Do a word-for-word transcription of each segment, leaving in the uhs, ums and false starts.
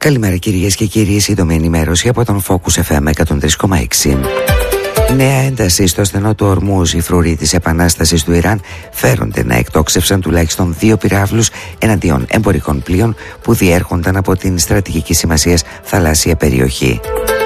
Καλημέρα κυρίες και κύριοι, σύντομη ενημέρωση από τον Focus εφ εμ εκατόν τρία κόμμα έξι. Νέα ένταση στο στενό του Ορμούζ. Οι φρουροί της επανάστασης του Ιράν φέρονται να εκτόξευσαν τουλάχιστον δύο πυράβλους εναντίον εμπορικών πλοίων που διέρχονταν από την στρατηγική σημασίας θαλάσσια περιοχή.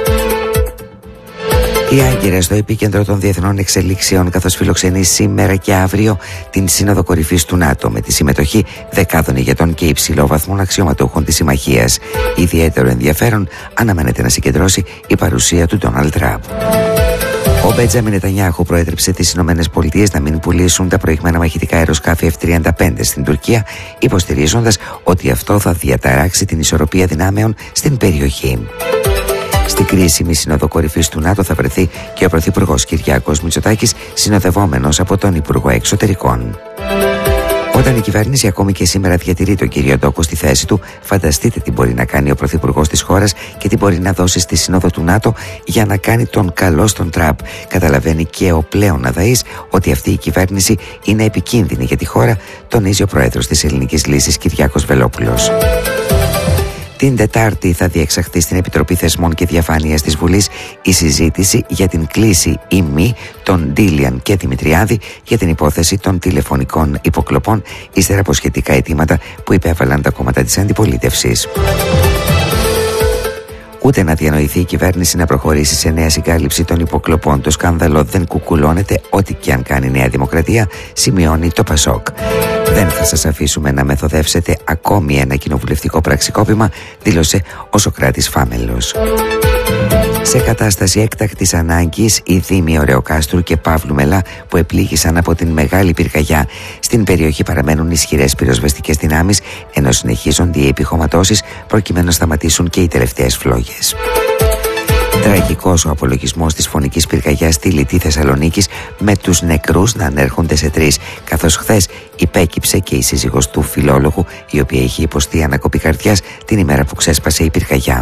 Η Άγκυρα στο επίκεντρο των διεθνών εξελίξεων, καθώς φιλοξενεί σήμερα και αύριο την Σύνοδο Κορυφής του ΝΑΤΟ με τη συμμετοχή δεκάδων ηγετών και υψηλόβαθμων αξιωματούχων της συμμαχίας. Ιδιαίτερο ενδιαφέρον αναμένεται να συγκεντρώσει η παρουσία του Ντόναλντ Τραμπ. Ο Μπέντζαμιν Νετανιάχου προέτρεψε τις Ηνωμένες Πολιτείες να μην πουλήσουν τα προηγμένα μαχητικά αεροσκάφη εφ τριάντα πέντε στην Τουρκία, υποστηρίζοντας ότι αυτό θα διαταράξει την ισορροπία δυνάμεων στην περιοχή. Στην κρίσιμη Σύνοδο Κορυφής του ΝΑΤΟ θα βρεθεί και ο Πρωθυπουργός Κυριάκος Μητσοτάκης, συνοδευόμενος από τον Υπουργό Εξωτερικών. Όταν η κυβέρνηση ακόμη και σήμερα διατηρεί τον κύριο Ντόκο στη θέση του, φανταστείτε τι μπορεί να κάνει ο Πρωθυπουργός της χώρας και τι μπορεί να δώσει στη Σύνοδο του ΝΑΤΟ για να κάνει τον καλό στον Τραμπ. Καταλαβαίνει και ο πλέον αδαής ότι αυτή η κυβέρνηση είναι επικίνδυνη για τη χώρα, τονίζει ο πρόεδρος της Ελληνικής Λύσης Κυριάκος Βελόπουλος. Την Τετάρτη θα διεξαχθεί στην Επιτροπή Θεσμών και Διαφάνειας της Βουλής η συζήτηση για την κλίση ή μη των Ντίλιαν και Δημητριάδη για την υπόθεση των τηλεφωνικών υποκλοπών, ύστερα από σχετικά αιτήματα που υπέβαλαν τα κόμματα της αντιπολίτευσης. Ούτε να διανοηθεί η κυβέρνηση να προχωρήσει σε νέα συγκάλυψη των υποκλοπών. Το σκάνδαλο δεν κουκουλώνεται, ό,τι και αν κάνει η Νέα Δημοκρατία, σημειώνει το Πασόκ. Δεν θα σας αφήσουμε να μεθοδεύσετε ακόμη ένα κοινοβουλευτικό πραξικόπημα, δήλωσε ο Σωκράτης Φάμελος. Σε κατάσταση έκτακτης ανάγκης, οι δήμοι Ωρεοκάστρου και Παύλου Μελά που επλήγησαν από την μεγάλη πυρκαγιά στην περιοχή παραμένουν ισχυρές πυροσβεστικές δυνάμεις, ενώ συνεχίζονται οι επιχωματώσεις προκειμένου να σταματήσουν και οι τελευταίες φλόγες. Τραγικός ο απολογισμός της φωνικής πυρκαγιάς στη Λιτή Θεσσαλονίκης, με τους νεκρούς να ανέρχονται σε τρεις, καθώς χθες υπέκυψε και η σύζυγος του φιλόλογου, η οποία είχε υποστεί ανακοπή καρδιάς την ημέρα που ξέσπασε η πυρκαγιά.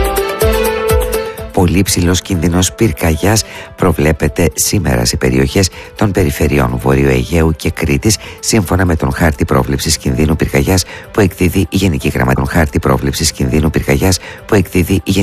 Πολύ ψηλός κίνδυνος πυρκαγιάς προβλέπεται σήμερα σε περιοχές των περιφερειών Βορείου Αιγαίου και Κρήτης, σύμφωνα με τον χάρτη πρόβλεψης κινδύνου πυρκαγιάς που εκδίδει η Γενική Γραμματεία. Χάρτη πρόβλεψης κινδύνου πυρκαγιάς που εκδίδει η